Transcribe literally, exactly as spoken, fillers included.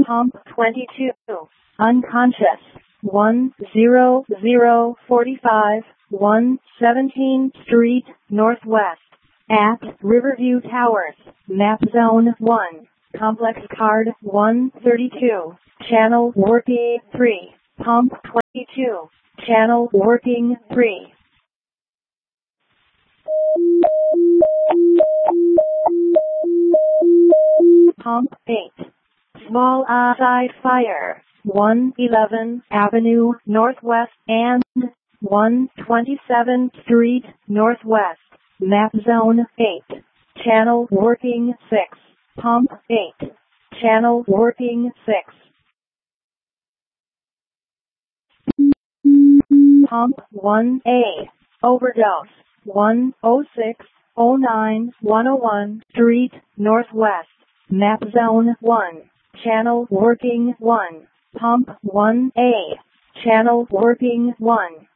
Pump twenty-two. Unconscious. one zero zero four five, one seventeenth Street, Northwest. At Riverview Towers. Map Zone one. Complex Card one thirty-two. Channel working three. Pump twenty-two. Channel working three. Pump eight. Small outside fire. one eleven Avenue Northwest and one twenty-seventh Street Northwest. Map Zone eight. Channel working six. Pump eight. Channel working six. Pump one A. Overdose. one oh six oh nine one oh one Street Northwest. Map Zone one. Channel working one. Pump one A. Channel working one.